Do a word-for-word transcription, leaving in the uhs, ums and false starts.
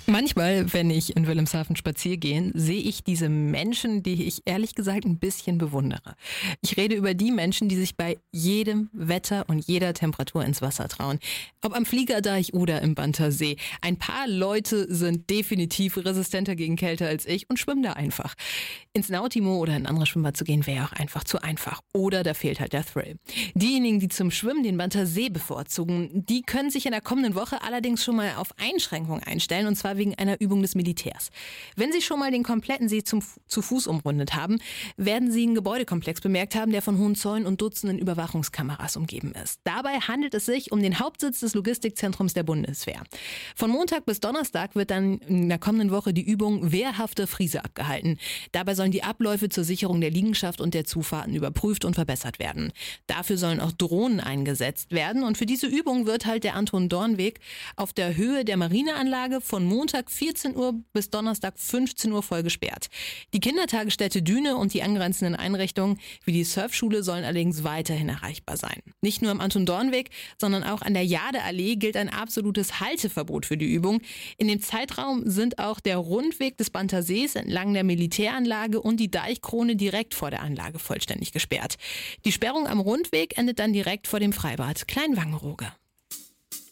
Manchmal, wenn ich in Wilhelmshaven spazieren gehe, sehe ich diese Menschen, die ich ehrlich gesagt ein bisschen bewundere. Ich rede über die Menschen, die sich bei jedem Wetter und jeder Temperatur ins Wasser trauen. Ob am Fliegerdeich oder im Bantersee. Ein paar Leute sind definitiv resistenter gegen Kälte als ich und schwimmen da einfach. Ins Nautimo oder in ein anderes Schwimmbad zu gehen, wäre auch einfach zu einfach. Oder da fehlt halt der Thrill. Diejenigen, die zum Schwimmen den Bantersee bevorzugen, die können sich in der kommenden Woche allerdings schon mal auf Einschränkungen einstellen, und zwar wegen einer Übung des Militärs. Wenn Sie schon mal den kompletten See zum, zu Fuß umrundet haben, werden Sie einen Gebäudekomplex bemerkt haben, der von hohen Zäunen und Dutzenden Überwachungskameras umgeben ist. Dabei handelt es sich um den Hauptsitz des Logistikzentrums der Bundeswehr. Von Montag bis Donnerstag wird dann in der kommenden Woche die Übung Wehrhafte Friese abgehalten. Dabei sollen die Abläufe zur Sicherung der Liegenschaft und der Zufahrten überprüft und verbessert werden. Dafür sollen auch Drohnen eingesetzt werden, und für diese Übung wird halt der Anton-Dorn-Weg auf der Höhe der Marineanlage von Montag vierzehn Uhr bis Donnerstag fünfzehn Uhr voll gesperrt. Die Kindertagesstätte Düne und die angrenzenden Einrichtungen wie die Surfschule sollen allerdings weiterhin erreichbar sein. Nicht nur am Anton-Dorn-Weg, sondern auch an der Jadeallee gilt ein absolutes Halteverbot für die Übung. In dem Zeitraum sind auch der Rundweg des Bantersees entlang der Militäranlage und die Deichkrone direkt vor der Anlage vollständig gesperrt. Die Sperrung am Rundweg endet dann direkt vor dem Freibad Kleinwangerooge.